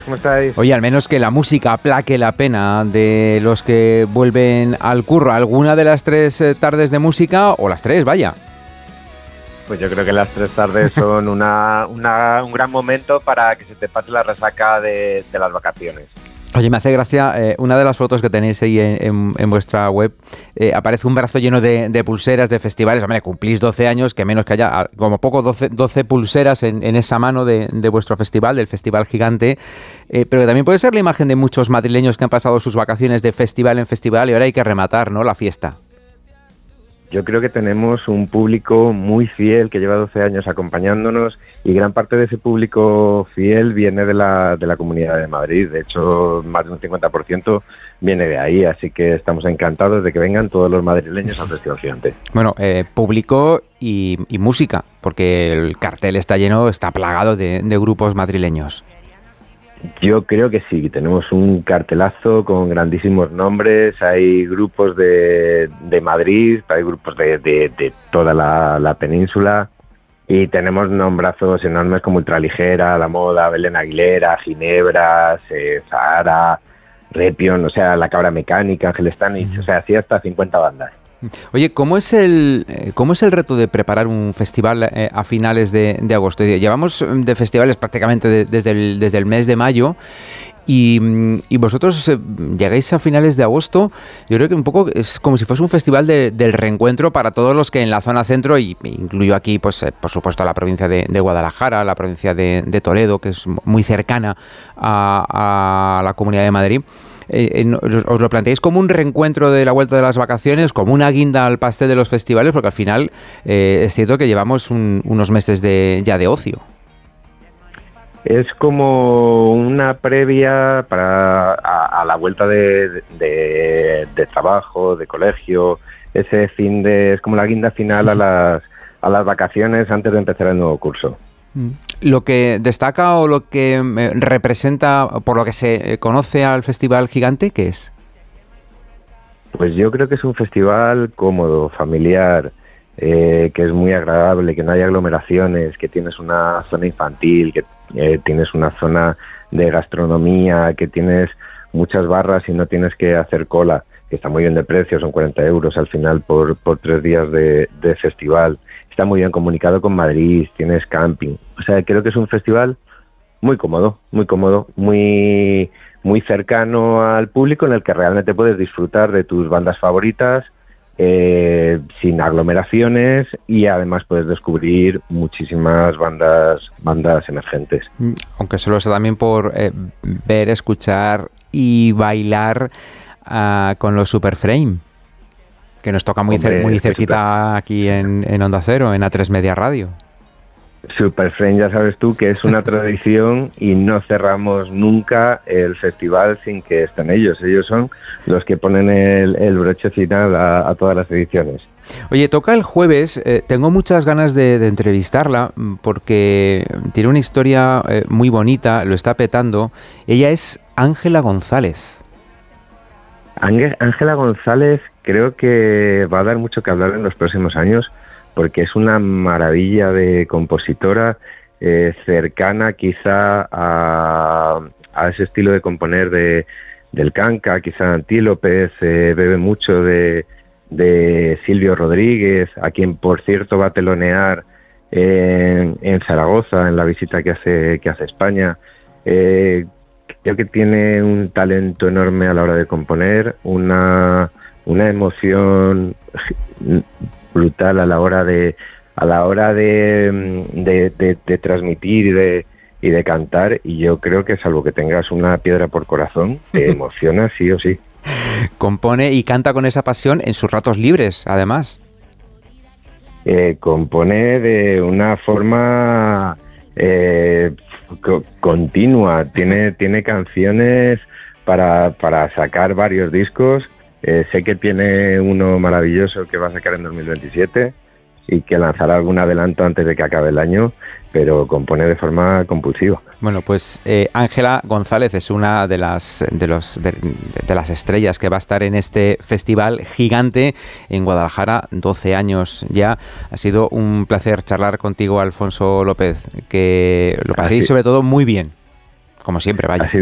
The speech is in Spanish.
¿Cómo estáis? Oye, al menos que la música aplaque la pena de los que vuelven al curro. ¿Alguna de las 3 tardes de música? O las 3, vaya. Pues yo creo que las 3 tardes son un gran momento para que se te pase la resaca de las vacaciones. Oye, me hace gracia, una de las fotos que tenéis ahí en vuestra web, aparece un brazo lleno de pulseras de festivales. Hombre, cumplís 12 años, que menos que haya, como poco, 12 pulseras en esa mano de vuestro festival, del Festival Gigante, pero que también puede ser la imagen de muchos madrileños que han pasado sus vacaciones de festival en festival y ahora hay que rematar, ¿no?, la fiesta. Yo creo que tenemos un público muy fiel que lleva 12 años acompañándonos y gran parte de ese público fiel viene de la Comunidad de Madrid. De hecho, más de un 50% viene de ahí, así que estamos encantados de que vengan todos los madrileños al Festival Gigante. Bueno, público y música, porque el cartel está lleno, está plagado de grupos madrileños. Yo creo que sí, tenemos un cartelazo con grandísimos nombres, hay grupos de Madrid, hay grupos de toda la península y tenemos nombrazos enormes como Ultraligera, La Moda, Belén Aguilera, Ginebra, Zahara, Repion, o sea, La Cabra Mecánica, Ángel Stanich, o sea, así hasta 50 bandas. Oye, ¿cómo es el reto de preparar un festival a finales de agosto? Llevamos de festivales prácticamente desde el mes de mayo y vosotros llegáis a finales de agosto. Yo creo que un poco es como si fuese un festival del reencuentro para todos los que en la zona centro, y incluyo aquí, pues por supuesto, la provincia de Guadalajara, la provincia de Toledo, que es muy cercana a la Comunidad de Madrid. ¿Os lo planteáis como un reencuentro de la vuelta de las vacaciones, como una guinda al pastel de los festivales? Porque al final es cierto que llevamos unos meses ya de ocio. Es como una previa a la vuelta de trabajo, de colegio, ese es como la guinda final a las vacaciones antes de empezar el nuevo curso. Lo que destaca o lo que representa, por lo que se conoce al Festival Gigante, ¿qué es? Pues yo creo que es un festival cómodo, familiar, que es muy agradable, que no hay aglomeraciones, que tienes una zona infantil, que tienes una zona de gastronomía, que tienes muchas barras y no tienes que hacer cola, que está muy bien de precio, son 40 euros al final por 3 días de festival. Está muy bien comunicado con Madrid, tienes camping. O sea, creo que es un festival muy cómodo, muy cercano al público, en el que realmente puedes disfrutar de tus bandas favoritas, sin aglomeraciones, y además puedes descubrir muchísimas bandas emergentes. Aunque solo sea también por ver, escuchar y bailar con los Superframe, que nos toca muy cerquita aquí en Onda Cero, en A3 Media Radio. Superframe, ya sabes tú que es una tradición y no cerramos nunca el festival sin que estén ellos. Ellos son los que ponen el broche final a todas las ediciones. Oye, toca el jueves. Tengo muchas ganas de entrevistarla porque tiene una historia muy bonita, lo está petando. Ella es Ángela González. Ángela González creo que va a dar mucho que hablar en los próximos años, porque es una maravilla de compositora, cercana quizá a ese estilo de componer del Canca, quizá Antílopes, bebe mucho de Silvio Rodríguez, a quien por cierto va a telonear en Zaragoza en la visita que hace a España. Creo que tiene un talento enorme a la hora de componer, una emoción brutal a la hora de transmitir y de cantar, y yo creo que salvo que tengas una piedra por corazón, te emociona sí o sí. Compone y canta con esa pasión en sus ratos libres, además. Compone de una forma continua, tiene canciones para sacar varios discos. Sé que tiene uno maravilloso que va a sacar en 2027 y que lanzará algún adelanto antes de que acabe el año, pero compone de forma compulsiva. Bueno, pues Ángela González es una de las estrellas que va a estar en este Festival Gigante en Guadalajara, 12 años ya. Ha sido un placer charlar contigo, Alfonso López, que lo paséis sobre todo muy bien. como siempre, vaya.